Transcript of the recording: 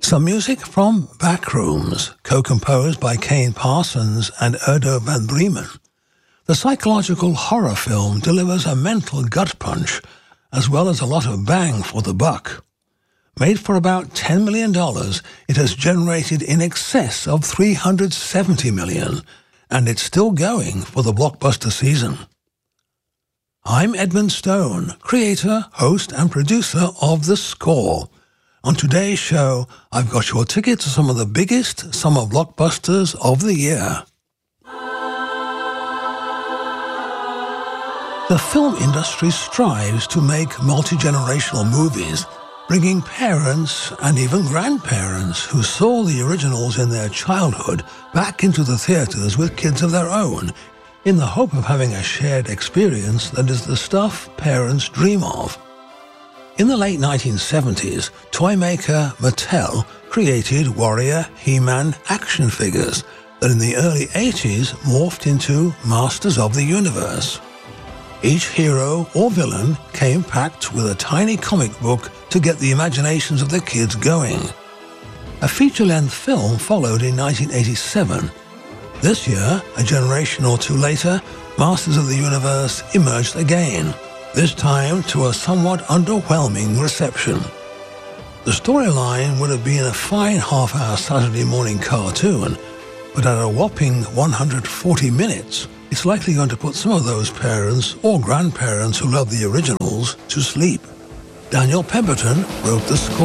Some music from Backrooms, co-composed by Kane Parsons and Erdo van Bremen. The psychological horror film delivers a mental gut punch, as well as a lot of bang for the buck. Made for about $10 million, it has generated in excess of $370 million, and it's still going for the blockbuster season. I'm Edmund Stone, creator, host, and producer of The Score. On today's show, I've got your ticket to some of the biggest summer blockbusters of the year. The film industry strives to make multi-generational movies, bringing parents and even grandparents who saw the originals in their childhood back into the theaters with kids of their own, in the hope of having a shared experience that is the stuff parents dream of. In the late 1970s, toy maker Mattel created Warrior, He-Man action figures that in the early 80s morphed into Masters of the Universe. Each hero or villain came packed with a tiny comic book to get the imaginations of the kids going. A feature-length film followed in 1987. This year, a generation or two later, Masters of the Universe emerged again, this time to a somewhat underwhelming reception. The storyline would have been a fine half-hour Saturday morning cartoon, but at a whopping 140 minutes, it's likely going to put some of those parents or grandparents who love the originals to sleep. Daniel Pemberton wrote The Score.